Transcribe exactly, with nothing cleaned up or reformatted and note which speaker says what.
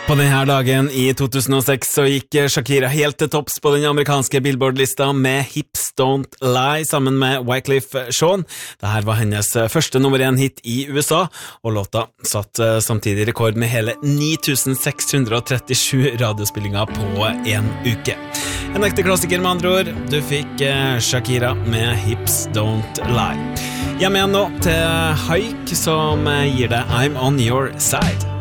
Speaker 1: På denne dagen i to tusen og seks så gikk Shakira helt til topps på den amerikanske Billboard-lista med Hips Don't Lie sammen med Wyclef Jean. Dette var hennes første nummer én hit i U S A, og låta satt samtidig rekord med hele ni tusen seks hundre og trettisju radiospillinger på en uke. En ekte klassiker med andre ord. Du fikk Shakira med Hips Don't Lie. Hjem igjen nå til Haik som gir deg I'm On Your Side.